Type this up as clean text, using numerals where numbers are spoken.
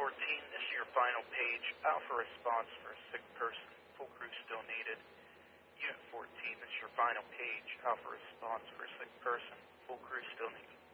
14, this is your final page. Alpha response for a sick person. Full crew still needed. Unit 14, this is your final page. Alpha response for a sick person. Full crew still needed.